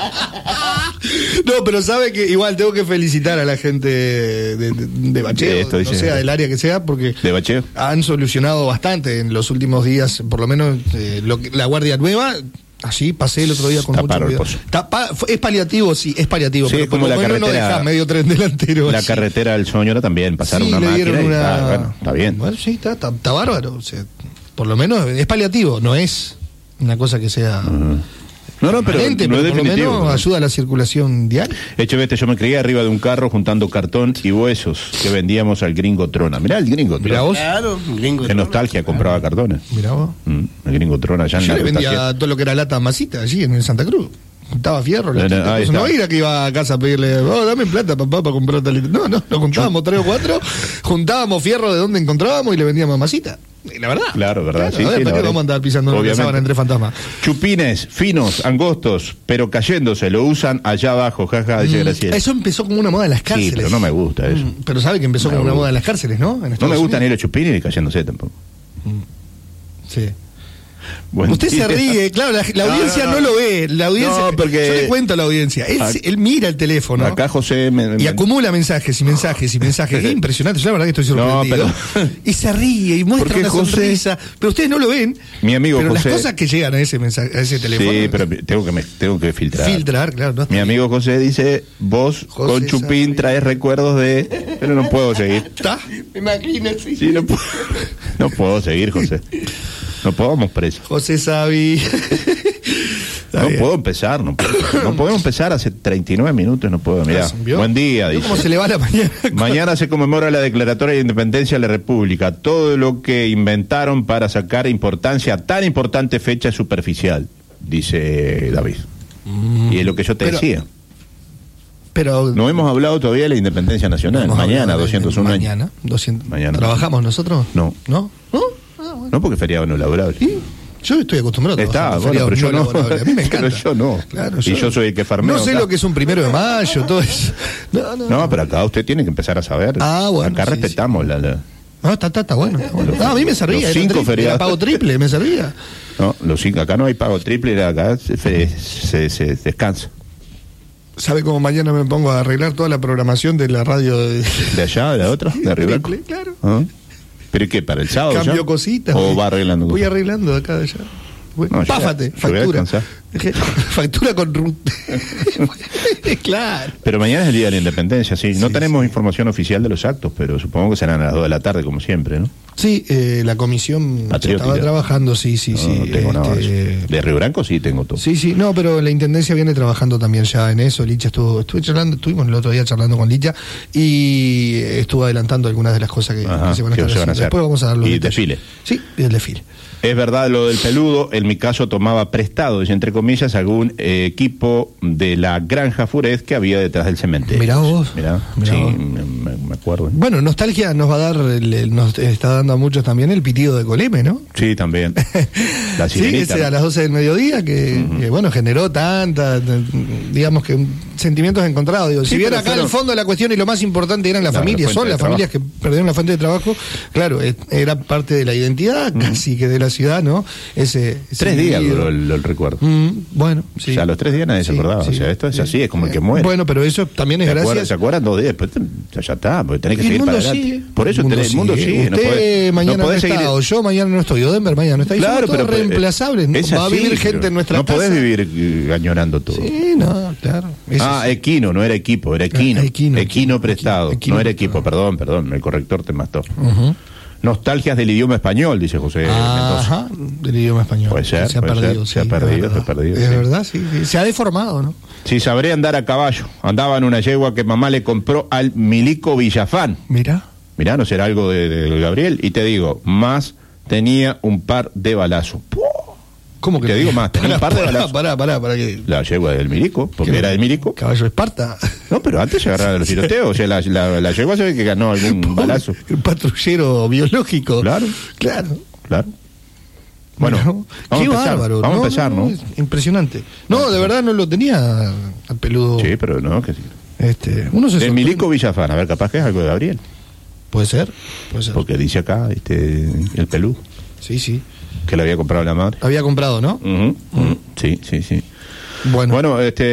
No, pero sabe que igual tengo que felicitar a la gente de Bacheo, no sea del área que sea, porque de Bacheo han solucionado bastante en los últimos días, por lo menos la Guardia Nueva. Allí pasé el otro día con mucho cuidado. Es paliativo, sí, es paliativo. Sí, pero es como la carretera, no deja medio tren delantero. La carretera del Soñora también, pasaron sí, una máquina y bueno, está bien. Bueno, sí, está bárbaro. O sea, por lo menos es paliativo, no es una cosa que sea... No, pero no es por lo menos ayuda a la circulación diaria. Echeveste, yo me crié arriba de un carro juntando cartón y huesos que vendíamos al Gringo Trona. Mirá el Gringo Trona. Mirá vos. Claro, Gringo Qué nostalgia, compraba cartones. Mirá vos. El Gringo Trona allá en yo la le vendía todo lo que era lata masita allí en Santa Cruz. Juntaba fierro, no era que iba a casa a pedirle, dame plata, papá, para comprar tal. No, nos juntábamos 3 o 4, juntábamos fierro de donde encontrábamos y le vendíamos masita. La verdad. Claro, verdad. Claro, sí, vamos a andar pisando una sábana entre fantasmas. Chupines, finos, angostos, pero cayéndose, lo usan allá abajo, jaja, dice Graciela. Eso empezó como una moda en las cárceles. Sí, pero no me gusta eso. Pero sabe que empezó como una moda en las cárceles, ¿no? No me gustan ni los chupines ni cayéndose tampoco. Sí. Buen usted día. se ríe, claro, la audiencia no lo ve. La audiencia, no, porque yo le cuento a la audiencia. Él mira el teléfono. Acá José y acumula mensajes y mensajes y mensajes. Es impresionante, yo la verdad que estoy sorprendido. Y se ríe y muestra una sonrisa. Pero ustedes no lo ven. Mi amigo pero José. Las cosas que llegan a ese mensaje, a ese teléfono. Sí, pero tengo que filtrar. Filtrar, claro. No mi amigo José dice, vos José con Chupín traes recuerdos de... Pero no puedo seguir. ¿Está? Me imagino, sí. Sí, no puedo seguir, José. No podemos presos. José Sabi. No puedo empezar, no podemos empezar hace 39 minutos, no puedo. Mirá, buen día, dice. ¿Cómo se le va la mañana? Mañana se conmemora la declaratoria de independencia de la República. Todo lo que inventaron para sacar importancia a tan importante fecha es superficial, dice David. Y es lo que yo te decía. Pero no hemos hablado todavía de la independencia nacional. Mañana, 201 años. Mañana, 200. Mañana. ¿Trabajamos nosotros? No. ¿No? Bueno. No, porque feriado no laborable. ¿Sí? Yo estoy acostumbrado a trabajar. Bueno, pero yo no. A mí me encanta. Pero yo no. Claro, y yo soy el que farmeo. No sé acá. lo que es un 1 de mayo, todo eso. No, pero acá usted tiene que empezar a saber. Bueno. Acá respetamos la... No, está bueno. A mí me servía. Los 5 feriados. Era pago triple, me servía. No, acá no hay pago triple, acá se descansa. ¿Sabe cómo mañana me pongo a arreglar toda la programación de la radio? ¿De allá, de la otra? ¿De arriba? Claro. ¿Pero qué? ¿Para el sábado? Cambio ya? cositas. ¿O va arreglando? Voy arreglando de acá de allá. No, páfate, factura. Factura con claro. Pero mañana es el día de la independencia, sí. No tenemos información oficial de los actos, pero supongo que serán a las 2 de la tarde, como siempre, ¿no? Sí, la comisión estaba trabajando, sí. No tengo nada de eso. De Río Branco sí tengo todo. Sí, no, pero la intendencia viene trabajando también ya en eso. Licha estuvimos el otro día charlando con Licha y estuvo adelantando algunas de las cosas que se van a estar haciendo. Después vamos a dar los detalles. Desfile. Sí, el desfile. Es verdad lo del peludo, en mi caso tomaba prestado, entre comillas, algún equipo de la granja Furez que había detrás del cementerio. Mirá vos. Mirá sí, vos. Me acuerdo. Bueno, nostalgia nos va a dar, nos está dando a muchos también el pitido de Coleme, ¿no? Sí, también. La sirenita, sí, ese, ¿no? A las 12 del mediodía, que bueno, generó digamos que sentimientos encontrados. Digo, sí, si bien acá el fondo de la cuestión y lo más importante eran las familias, son las familias que perdieron la fuente de trabajo, claro, era parte de la identidad, casi que de la ciudad, ¿no? Ese 3 días duró el recuerdo. Bueno, sí. O sea, a los 3 días nadie se acordaba. Sí, o sea, esto es así, es como el que muere. Bueno, pero eso también es gracias. ¿Se acuerdan 2 días? Después ya está, porque tenés que seguir para adelante. Sigue. Por eso el mundo sigue. Usted mañana no está, o yo mañana no estoy, o Denver mañana no está. Claro, pero reemplazable. Va a vivir gente en nuestra casa. No podés vivir añorando todo. Sí, no, claro. Equino, no era equipo, era Equino. Equino prestado. No era equipo, perdón, el corrector te mató. Nostalgias del idioma español, dice José Mendoza. Ajá, del idioma español. Puede ser, se ha perdido. Se ha perdido. Es verdad, sí. Se ha deformado, ¿no? Sí, sabré andar a caballo. Andaba en una yegua que mamá le compró al Milico Villafán. Mirá, no será algo de Gabriel. Y te digo, más tenía un par de balazos. ¿Cómo que te digo más? Tenía un par de balazos. Pará, que... La yegua del Milico, porque era del Milico. Caballo Esparta. No, pero antes se agarraron los tiroteos. O sea, la yegua se ve que ganó algún balazo. Un patrullero biológico. Claro. Bueno, qué bárbaro. Vamos a empezar, ¿no? Impresionante. No, de verdad no lo tenía al peludo. Sí, pero no, que sí. Uno se del Milico Villafán, a ver, capaz que es algo de Gabriel. Puede ser. Porque dice acá, el peludo. Sí. Que le había comprado la madre. Había comprado, ¿no? Sí. Bueno,